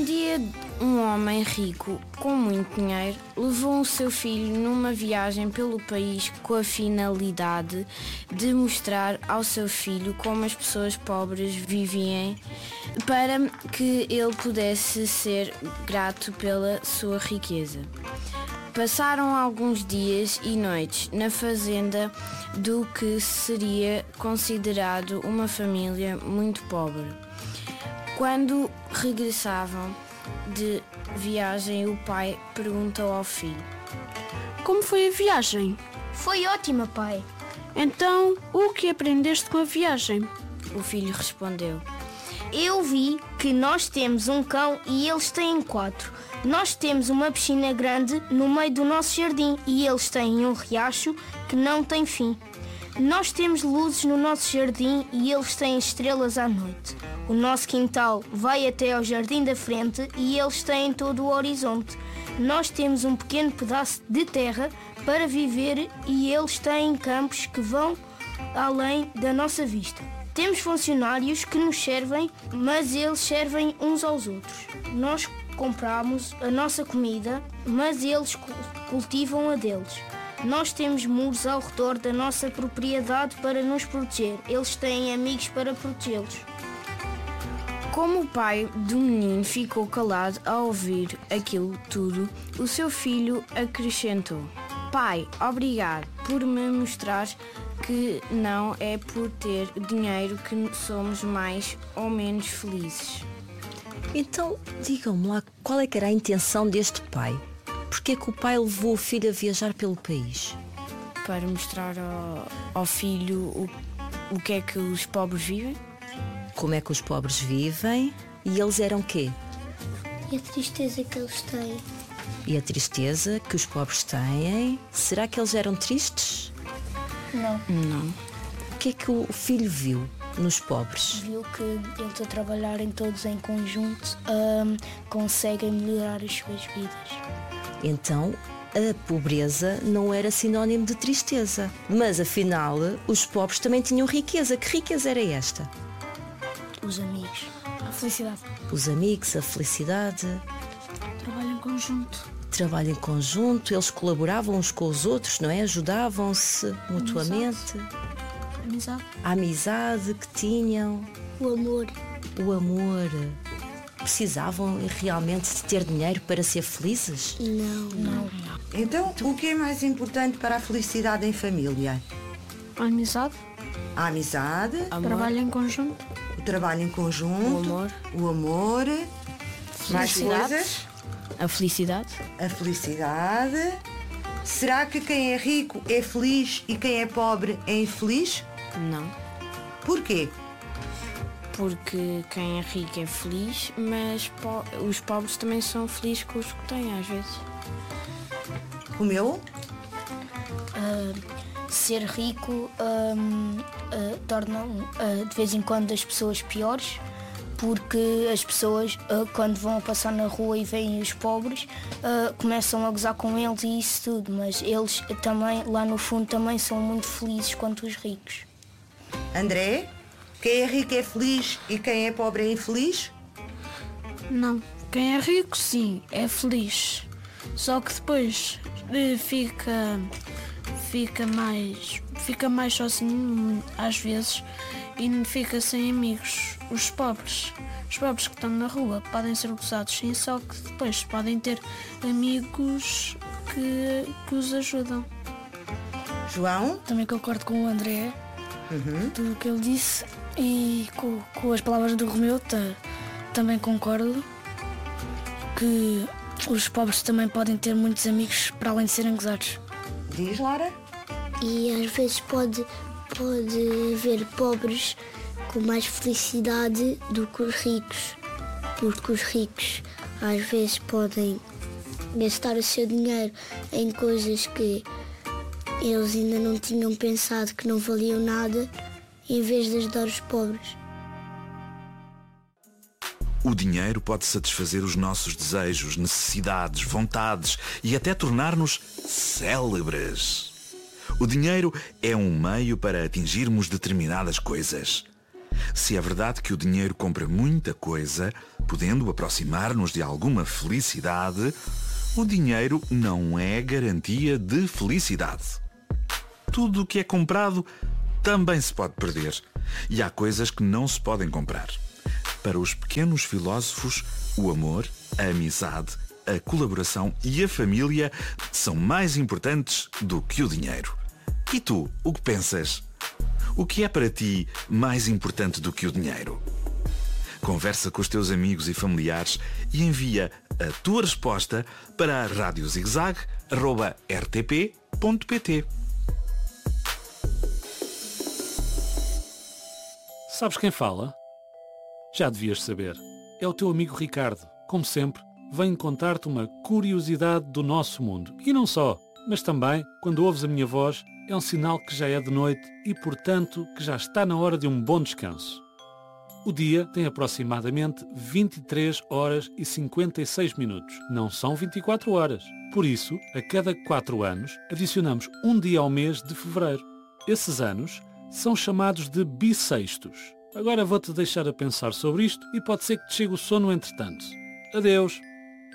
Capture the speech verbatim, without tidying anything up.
dia, um homem rico com muito dinheiro levou o seu filho numa viagem pelo país com a finalidade de mostrar ao seu filho como as pessoas pobres viviam, para que ele pudesse ser grato pela sua riqueza. Passaram alguns dias e noites na fazenda do que seria considerado uma família muito pobre. Quando regressavam de viagem, o pai perguntou ao filho: Como foi a viagem? Foi ótima, pai. Então, o que aprendeste com a viagem? O filho respondeu: Eu vi que nós temos um cão e eles têm quatro. Nós temos uma piscina grande no meio do nosso jardim e eles têm um riacho que não tem fim. Nós temos luzes no nosso jardim e eles têm estrelas à noite. O nosso quintal vai até ao jardim da frente e eles têm todo o horizonte. Nós temos um pequeno pedaço de terra para viver e eles têm campos que vão além da nossa vista. Temos funcionários que nos servem, mas eles servem uns aos outros. Nós compramos a nossa comida, mas eles cultivam a deles. Nós temos muros ao redor da nossa propriedade para nos proteger. Eles têm amigos para protegê-los. Como o pai do menino ficou calado ao ouvir aquilo tudo, o seu filho acrescentou: Pai, obrigado por me mostrar que não é por ter dinheiro que somos mais ou menos felizes. Então, digam-me lá, qual é que era a intenção deste pai? Porquê é que o pai levou o filho a viajar pelo país? Para mostrar ao, ao filho o, o que é que os pobres vivem. Como é que os pobres vivem? E eles eram quê? E a tristeza que eles têm. E a tristeza que os pobres têm? Será que eles eram tristes? Não. Não. O que é que o filho viu nos pobres? Viu que eles a trabalharem todos em conjunto hum, conseguem melhorar as suas vidas. Então, a pobreza não era sinónimo de tristeza. Mas, afinal, os pobres também tinham riqueza. Que riqueza era esta? Os amigos. A felicidade. Os amigos, a felicidade. Trabalho em conjunto. Trabalho em conjunto, eles colaboravam uns com os outros, não é? Ajudavam-se mutuamente. Amizade. A amizade que tinham. O amor. O amor. Precisavam realmente de ter dinheiro para ser felizes? Não. Não. Então, o que é mais importante para a felicidade em família? A amizade. A amizade, Amor, Trabalho em conjunto. o trabalho em conjunto, o amor, o amor, mais Felicidade. coisas, a felicidade. a felicidade. Será que quem é rico é feliz e quem é pobre é infeliz? Não. Porquê? Porque quem é rico é feliz, mas po- os pobres também são felizes com os que têm, às vezes. O meu? Ser rico hum, uh, torna uh, de vez em quando as pessoas piores, porque as pessoas, uh, quando vão passar na rua e veem os pobres, uh, começam a gozar com eles e isso tudo, mas eles também, lá no fundo, também são muito felizes quanto os ricos. André? Quem é rico é feliz e quem é pobre é infeliz? Não. Quem é rico, sim, é feliz. Só que depois eh, fica, fica mais, fica mais sozinho às vezes e fica sem amigos. Os pobres, os pobres que estão na rua podem ser gozados, sim, só que depois podem ter amigos que, que os ajudam. João? Também concordo com o André, Uhum. tudo o que ele disse, e com, com as palavras do Romeu ta- também concordo que os pobres também podem ter muitos amigos para além de serem gozados. Diz, Lara? E às vezes pode, pode haver pobres com mais felicidade do que os ricos. Porque os ricos às vezes podem gastar o seu dinheiro em coisas que eles ainda não tinham pensado que não valiam nada, em vez de ajudar os pobres. O dinheiro pode satisfazer os nossos desejos, necessidades, vontades e até tornar-nos célebres. O dinheiro é um meio para atingirmos determinadas coisas. Se é verdade que o dinheiro compra muita coisa, podendo aproximar-nos de alguma felicidade, o dinheiro não é garantia de felicidade. Tudo o que é comprado também se pode perder. E há coisas que não se podem comprar. Para os pequenos filósofos, o amor, a amizade, a colaboração e a família são mais importantes do que o dinheiro. E tu, o que pensas? O que é para ti mais importante do que o dinheiro? Conversa com os teus amigos e familiares e envia a tua resposta para a rádio zigzag arroba r t p ponto p t. Sabes quem fala? Já devias saber. É o teu amigo Ricardo. Como sempre, venho contar-te uma curiosidade do nosso mundo. E não só, mas também, quando ouves a minha voz, é um sinal que já é de noite e, portanto, que já está na hora de um bom descanso. O dia tem aproximadamente vinte e três horas e cinquenta e seis minutos. Não são vinte e quatro horas. Por isso, a cada quatro anos, adicionamos um dia ao mês de fevereiro. Esses anos são chamados de bissextos. Agora vou-te deixar a pensar sobre isto e pode ser que te chegue o sono entretanto. Adeus!